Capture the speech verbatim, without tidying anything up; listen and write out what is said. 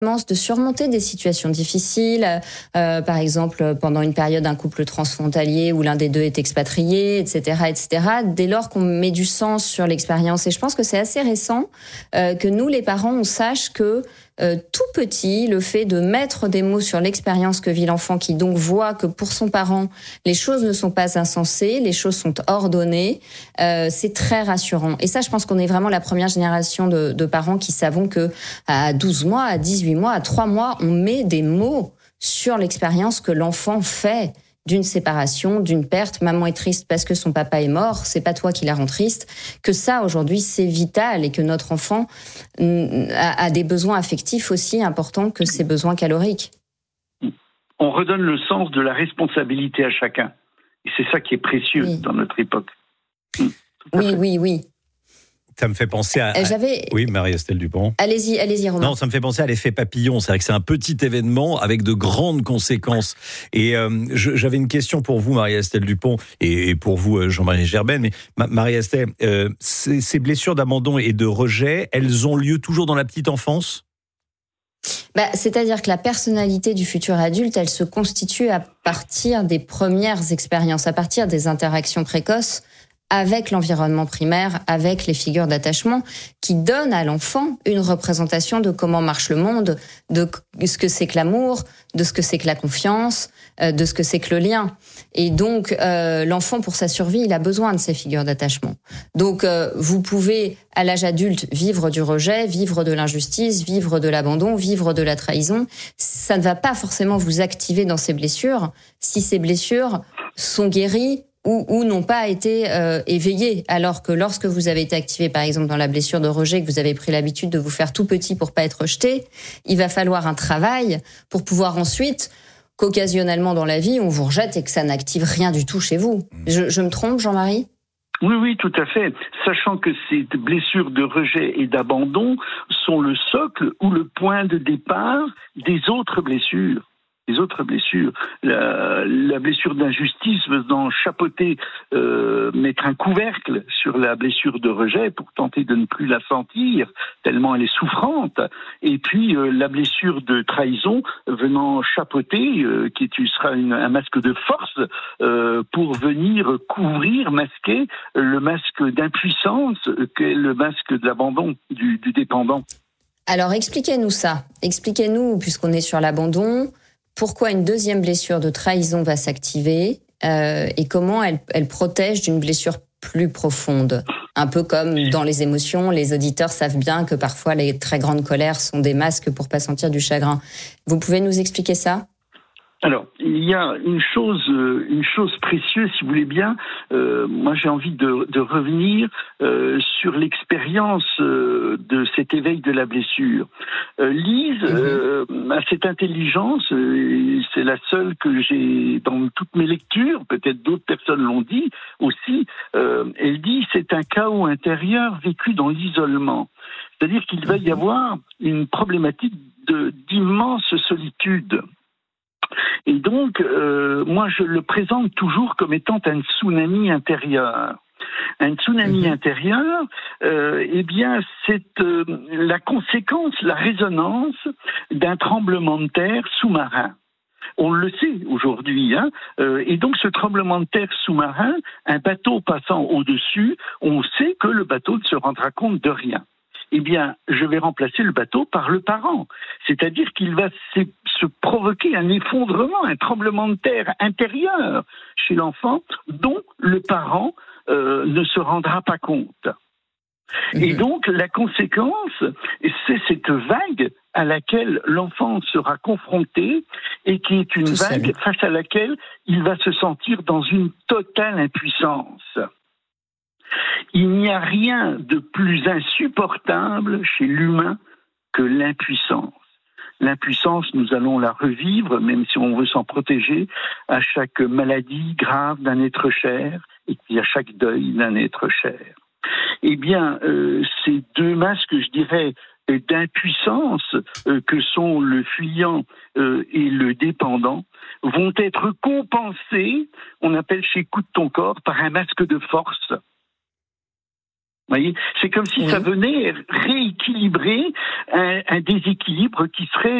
de surmonter des situations difficiles, euh, par exemple pendant une période d'un couple transfrontalier où l'un des deux est expatrié, et cetera, et cetera. Dès lors qu'on met du sens sur l'expérience, et je pense que c'est assez récent euh, que nous, les parents, on sache que euh, tout petit, le fait de mettre des mots sur l'expérience que vit l'enfant, qui donc voit que pour son parent, les choses ne sont pas insensées, les choses sont ordonnées, euh, c'est très rassurant. Et ça, je pense qu'on est vraiment la première génération de, de parents qui savons que à douze mois, à dix-huit mois, à trois mois, on met des mots sur l'expérience que l'enfant fait d'une séparation, d'une perte. Maman est triste parce que son papa est mort, c'est pas toi qui la rend triste. Que ça, aujourd'hui, c'est vital et que notre enfant a, a des besoins affectifs aussi importants que ses besoins caloriques. On redonne le sens de la responsabilité à chacun. Et c'est ça qui est précieux oui. dans notre époque. Oui, oui, oui. Ça me fait penser à... J'avais... Oui, Marie-Estelle Dupont. Allez-y, allez-y, Romain. Non, ça me fait penser à l'effet papillon. C'est vrai que c'est un petit événement avec de grandes conséquences. Et euh, je, j'avais une question pour vous, Marie-Estelle Dupont, et pour vous, Jean-Marie Gerben. Mais Marie-Estelle, euh, ces, ces blessures d'abandon et de rejet, elles ont lieu toujours dans la petite enfance ? Bah, c'est-à-dire que la personnalité du futur adulte, elle se constitue à partir des premières expériences, à partir des interactions précoces avec l'environnement primaire, avec les figures d'attachement, qui donnent à l'enfant une représentation de comment marche le monde, de ce que c'est que l'amour, de ce que c'est que la confiance, de ce que c'est que le lien. Et donc, euh, l'enfant, pour sa survie, il a besoin de ces figures d'attachement. Donc, euh, vous pouvez, à l'âge adulte, vivre du rejet, vivre de l'injustice, vivre de l'abandon, vivre de la trahison. Ça ne va pas forcément vous activer dans ces blessures si ces blessures sont guéries ou, ou n'ont pas été euh, éveillées. Alors que lorsque vous avez été activé, par exemple, dans la blessure de rejet, que vous avez pris l'habitude de vous faire tout petit pour pas être rejeté, il va falloir un travail pour pouvoir ensuite... qu'occasionnellement dans la vie, on vous rejette et que ça n'active rien du tout chez vous. Je, je me trompe, Jean-Marie ? Oui, oui, tout à fait. Sachant que ces blessures de rejet et d'abandon sont le socle ou le point de départ des autres blessures. Les autres blessures. La, la blessure d'injustice venant chapeauter, euh, mettre un couvercle sur la blessure de rejet pour tenter de ne plus la sentir, tellement elle est souffrante. Et puis euh, la blessure de trahison venant chapeauter, euh, qui sera une, un masque de force, euh, pour venir couvrir, masquer le masque d'impuissance qu'est le masque de l'abandon, du, du dépendant. Alors expliquez-nous ça. Expliquez-nous, puisqu'on est sur l'abandon, pourquoi une deuxième blessure de trahison va s'activer euh, et comment elle, elle protège d'une blessure plus profonde. Un peu comme dans les émotions, les auditeurs savent bien que parfois les très grandes colères sont des masques pour pas sentir du chagrin. Vous pouvez nous expliquer ça ? Alors, il y a une chose, une chose précieuse, si vous voulez bien. Euh, moi, j'ai envie de, de revenir euh, sur l'expérience euh, de cet éveil de la blessure. Euh, Lise euh, a cette intelligence, euh, c'est la seule que j'ai dans toutes mes lectures. Peut-être d'autres personnes l'ont dit aussi. Euh, elle dit c'est un chaos intérieur vécu dans l'isolement. C'est-à-dire qu'il va y avoir une problématique de, d'immense solitude. Et donc, euh, moi, je le présente toujours comme étant un tsunami intérieur. Un tsunami mmh. intérieur, euh, eh bien, c'est euh, la conséquence, la résonance d'un tremblement de terre sous-marin. On le sait aujourd'hui, hein. Euh, et donc ce tremblement de terre sous-marin, un bateau passant au-dessus, on sait que le bateau ne se rendra compte de rien. Eh bien, je vais remplacer le bateau par le parent. C'est-à-dire qu'il va se, se provoquer un effondrement, un tremblement de terre intérieur chez l'enfant dont le parent euh, ne se rendra pas compte. Mmh. Et donc, la conséquence, c'est cette vague à laquelle l'enfant sera confronté et qui est une Tout vague ça. face à laquelle il va se sentir dans une totale impuissance. Il n'y a rien de plus insupportable chez l'humain que l'impuissance. L'impuissance, nous allons la revivre, même si on veut s'en protéger, à chaque maladie grave d'un être cher et puis à chaque deuil d'un être cher. Eh bien, euh, ces deux masques, je dirais, d'impuissance euh, que sont le fuyant euh, et le dépendant, vont être compensés, on appelle chez Coup de ton corps, par un masque de force. voyez, c'est comme si oui. ça venait rééquilibrer un, un déséquilibre qui serait